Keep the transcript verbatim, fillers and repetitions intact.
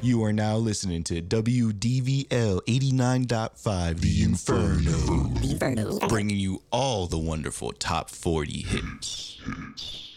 You are now listening to W D V L eighty-nine point five, The Inferno. Inferno. Bringing you all the wonderful top forty hits.